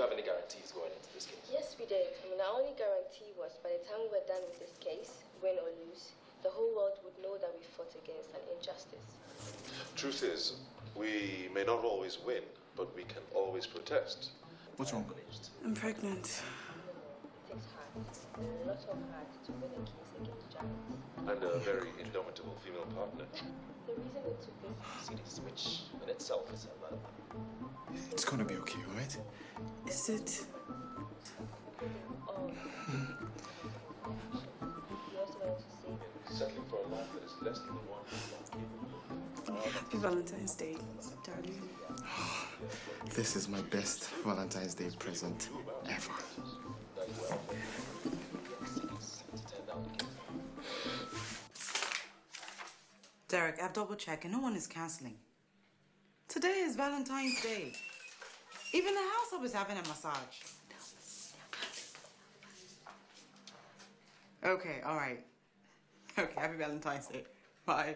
you have any guarantees going into this case? Yes, we did. I mean, our only guarantee was by the time we're done with this case, win or lose, the whole world would know that we fought against an injustice. Truth is, we may not always win, but we can always protest. What's wrong? I'm pregnant. It takes heart, a lot of heart to win a case against giants. And a very indomitable female partner. The reason we took this CDs, which in itself is a lot of money. It's gonna be okay, all right? Is it? all. We also wanted to say Settling for a life that is less than the one you want. Happy Valentine's Day, darling. This is my best Valentine's Day present ever. Derek, I've double-checked and no one is cancelling. Today is Valentine's Day. Even the house help is having a massage. Okay, all right. Okay, happy Valentine's Day. Bye.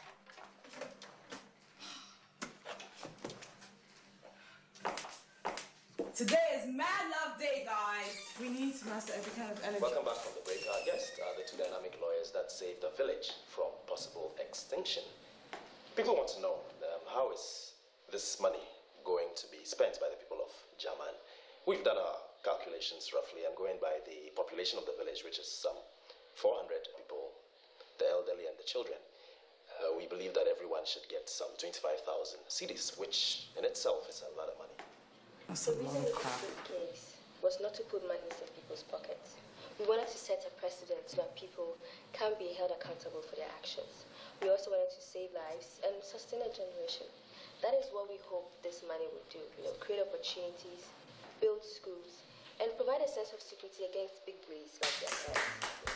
Today is Mad Love Day, guys. We need to master every kind of energy. Welcome back from the break. Our guests are the two dynamic lawyers that saved the village from possible extinction. People want to know how is this money going to be spent by the people of German? We've done our calculations roughly. I'm going by the population of the village, which is some 400 people, the elderly and the children. We believe that everyone should get some 25,000 cedis, which in itself is a lot of money. That's the a reason lot we of crap. took this case was not to put money in people's pockets. We wanted to set a precedent so that people can be held accountable for their actions. We also wanted to save lives and sustain a generation. That is what we hope this money would do. Create opportunities, build schools, and provide a sense of security against big bullies like yourselves.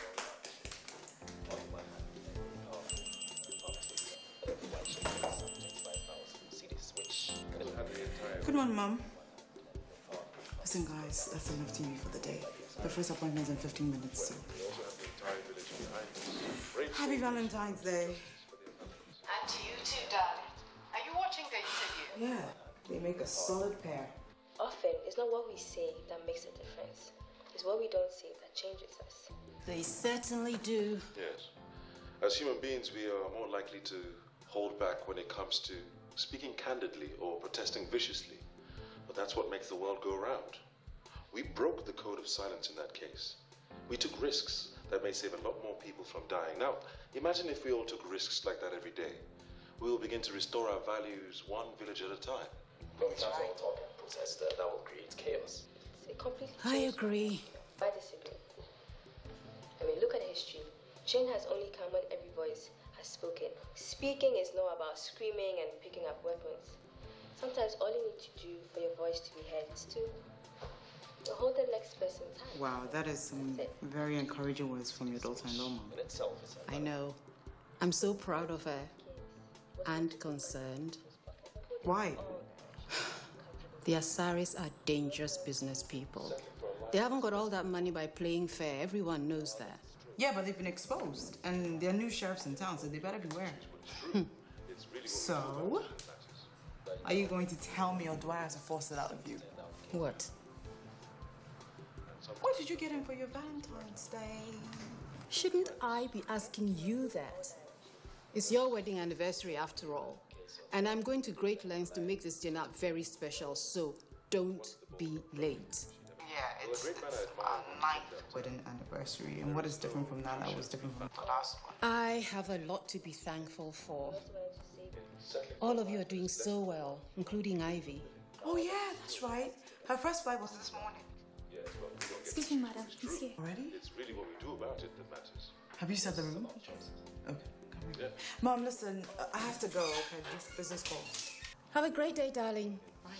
Good morning, Mom. Listen, guys, that's enough TV for the day. The first appointment is in 15 minutes, so. Happy Valentine's Day. And to you too, darling. Are you watching the interview? Yeah, they make a solid pair. Often, it's not what we say that makes a difference. It's what we don't say that changes us. They certainly do. Yes. As human beings, we are more likely to hold back when it comes to speaking candidly or protesting viciously. But that's what makes the world go around. We broke the code of silence in that case. We took risks that may save a lot more people from dying. Now, imagine if we all took risks like that every day. We will begin to restore our values one village at a time. But we can't all talk and protest. That will create chaos. It's a completely I agree. I disagree. I mean, look at history. Change has only come when every voice has spoken. Speaking is not about screaming and picking up weapons. Sometimes all you need to do for your voice to be heard is to hold the next person's hand. Wow, that is some very encouraging words from your daughter-in-law, Mom. In itself is a I know. I'm so proud of her and concerned. Why? The Asaris are dangerous business people. They haven't got all that money by playing fair. Everyone knows that. Yeah, but they've been exposed, and there are new sheriffs in town, so they better beware. So, are you going to tell me, or do I have to force it out of you? What? What did you get him for your Valentine's Day? Shouldn't I be asking you that? It's your wedding anniversary after all. And I'm going to great lengths to make this dinner very special, so don't be late. Yeah, it's our 9th wedding anniversary, and what is different from that was different from the last one? I have a lot to be thankful for. All of you are doing so well, including Ivy. Oh yeah, that's right. Her first flight was this morning. Excuse me, madam. He's here. Already? It's really what we do about it that matters. Have you set the room? Okay, come here. Mom, listen, I have to go. Okay, this business call. Have a great day, darling.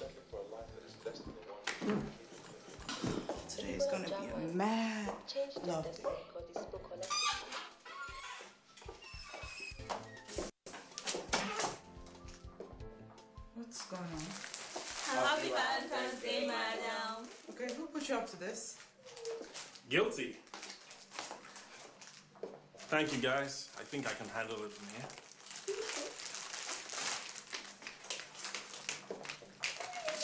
Today is gonna be a mad love day. What's going on? Happy Valentine's Day, madam. Okay, who put you up to this? Guilty. Thank you, guys. I think I can handle it from here.